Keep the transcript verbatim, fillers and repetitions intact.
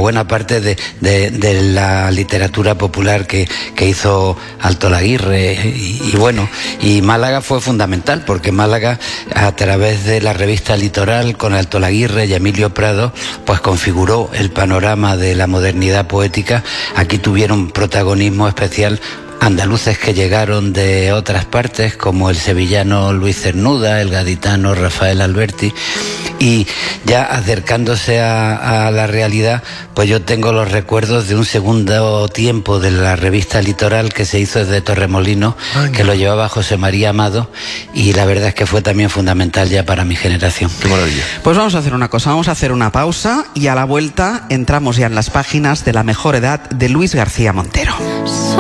buena parte de, de, de la literatura popular que, que hizo Alto Laguirre. Y, y bueno, y Málaga fue fundamental, porque Málaga, a través de la revista Litoral, con Alto Laguirre y Emilio Prado, pues configuró el panorama de la modernidad poética. Aquí tuvieron protagonismo especial andaluces que llegaron de otras partes, como el sevillano Luis Cernuda, el gaditano Rafael Alberti, y ya acercándose a, a la realidad, pues yo tengo los recuerdos de un segundo tiempo de la revista Litoral que se hizo desde Torremolinos, Ay, que no. lo llevaba José María Amado, y la verdad es que fue también fundamental ya para mi generación. Qué maravilla. Pues vamos a hacer una cosa, vamos a hacer una pausa y a la vuelta entramos ya en las páginas de La mejor edad de Luis García Montero.